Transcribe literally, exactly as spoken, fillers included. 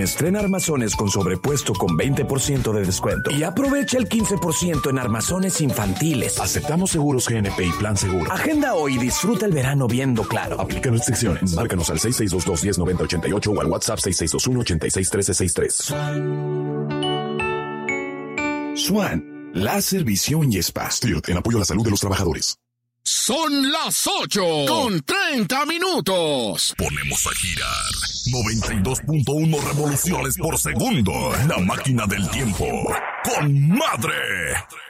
estrena armazones con sobrepuesto con veinte por ciento de descuento. Y aprovecha el quince por ciento en armazones infantiles. Aceptamos seguros G N P y Plan Seguro. Agenda hoy y disfruta el verano viendo claro. Aplican restricciones. Márcanos al seis seis dos dos, uno cero nueve cero ocho ocho o al WhatsApp seis seis dos uno, ocho seis uno tres seis tres. Swan, láser, visión y spa. Stilt, en apoyo a la salud de los trabajadores. Son las ocho con treinta minutos. Ponemos a girar noventa y dos punto uno revoluciones por segundo. La máquina del tiempo. ¡Con madre!